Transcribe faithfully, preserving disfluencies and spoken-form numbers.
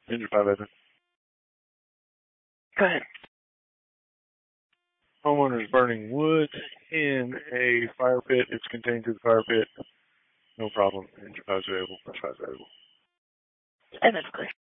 Engine five open. Go ahead. Homeowner is burning wood in a fire pit. It's contained to the fire pit. No problem. Engine five is available. Push five is available. And that's clear.